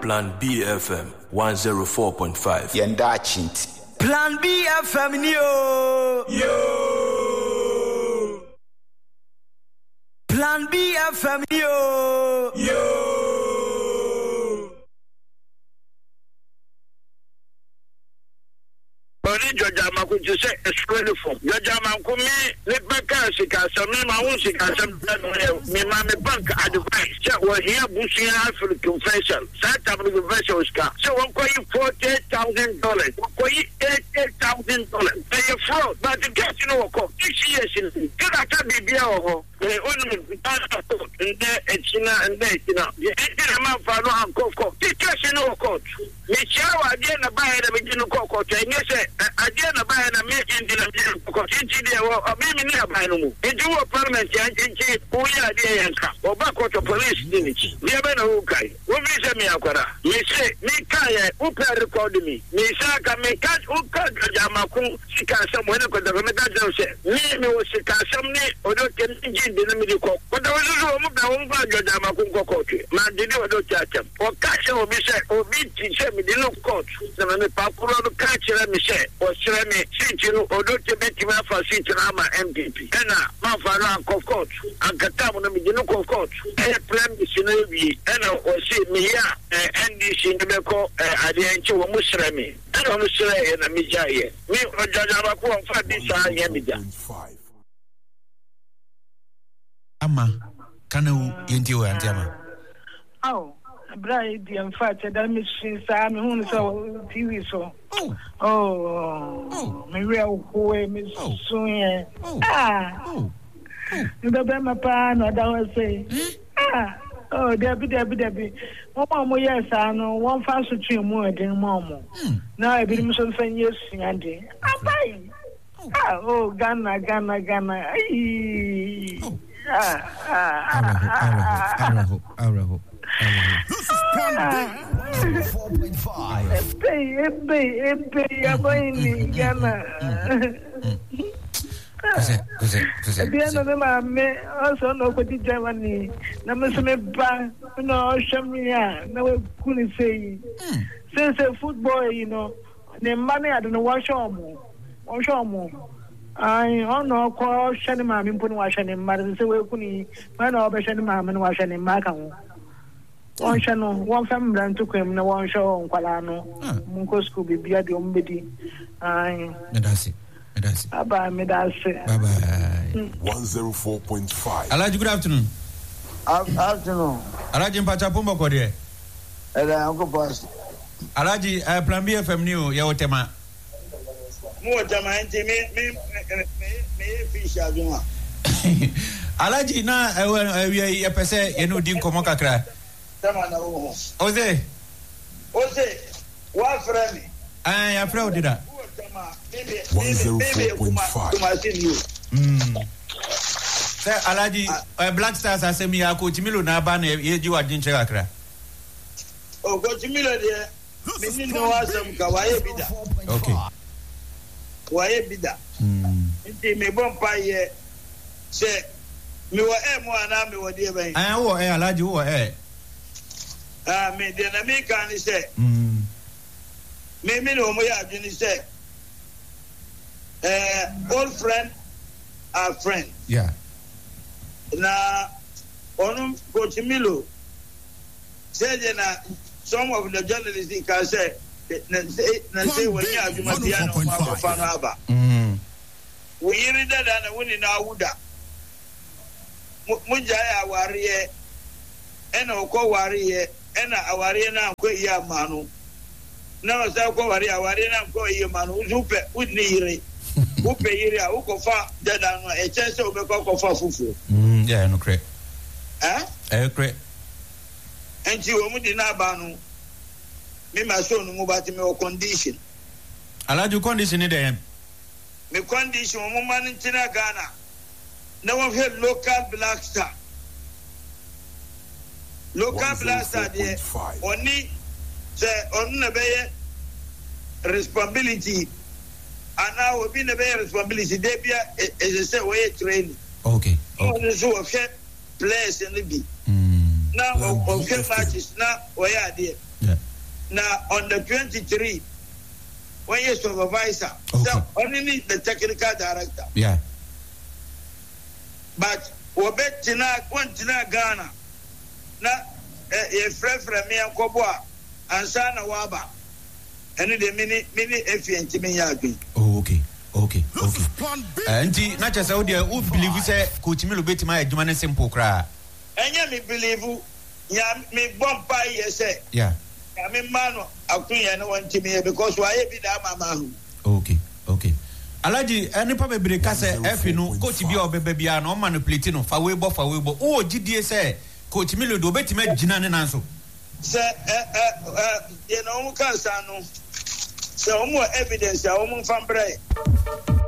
Plan B FM 104.5. Yenda Chinti. Plan B FM yo. Plan B FM yo. Georgia Makuti say explain for Georgia Makumi le baka sika sami ma won sika sami me ma me bank advice che wo here bushia African confession South African confession ska so won ko $40,000 ko $8,000 pay fraud but the get you know ko 6 years in kada ka bibia ho only nde echina ye ma fa no ankofko tikesi no court me chawa de na ba na be no court enye se adie na ba na me indina court inti de wo me ni aba no mu inti wo parliament ya inti wo ya de yanka oba court police dinich dia be na wo kai wo bi se me akwara me se me kai wo pa record me sa ka me ka wo ka jamakun sika sam wo ne ko da me da se me wo sika sam ni odo ken inji de na me ko da wo zo mo ba wo ba jamakun ko court ma de de odo chacha o ka se obi se obi ti se me de no court na me pa kuro no ka chere me se o chere me sinti no odo te beti ma fa sinti na ma MPP ena ma fa no an court ankata mo na me de no court plan bi sino wi ena o se me ya NDC ne be ko ade enche wo mo chere me ena mo chere na me jaye me o jaja ko fa di sa ye me ja ama kana yenti wo antiama Brai di in fact that machine sa me hu so TV so me real hoe me sunye the be my pa no that was say Debbie mo yes no one fast to trim mo den mo now e bi me so fan yes yande abai Ghana Araho. This is Plan B 4.5. Also no pati Germany. Na me ba no shamia na we kuni say. Since football, you know, the money I don't know what show mo. I no ko shani ma mi punu wa shani ma se we kuni ma na oba shani ma wa shani ma kan one shano one family and to kwem na one show on kwala no munko school bibia de ombedi ai medasi aba medasi bye bye 104.5 Alaji, good afternoon. Afternoon. Alaji mpacha pombo ko de Uncle Boss. Alaji Plan B FM new ya otema mo jama enti me fish aduma Alaji na we pese ye no din komo kakra tama na wo Oze wa frame ya frame dida 104.5 Say Alaji Black Stars asemi ya Coach Milo na ba na ye ji wadin che kakra Coach Milo de me no wasam ka waye bida okay waye bida nti me bompa ye se me wo mo ana me wo de ben wo Alaji wo me de na me kan ni se me no mo ya adwini se old friend are friend yeah na onum Coach Milo said na some of the journalists can say na say when you adwuma bia no ma fa no aba we yiri dada na woni na awuda mu jaya aware ena okọ ware ena aware na akọ iya manu na o sa ko ware aware na akọ iya manu uzupe udni yire upe yire a ukofa dada no e chese obekọ fa fufu yeah no cre cre enti wo mu di na aba no me ma so no mu ba ti me o condition Alaji condition ni dem me condition mo man ntina Ghana na wo he local black star de oni se on na be responsibility ana obi na be responsibility de bia e se we training okay so we place in the be na o matches na o ya de Yeah. Now on the 23, when you supervisor, so only the technical director. Yeah. But Obetina, Quantina Ghana, na a friend from me and Koboa, and Sana Waba, and the mini Effie and Timmy Yagi. Oh, okay. And not just out there, who believe we say, Coach Milo Betima, Juman simple cry. And you believe you, me bomb pie, yes, yeah. I mean, man, I'll clean anyone to me because why be that, Mamma. Okay. Alaji, any probably because if you know, Coach Bio baby, no manipulating for Weibo. Oh, GDA say, Coach Milo do better make Jinan and answer. Sir, you know, Casano, so more evidence, a woman from Bray.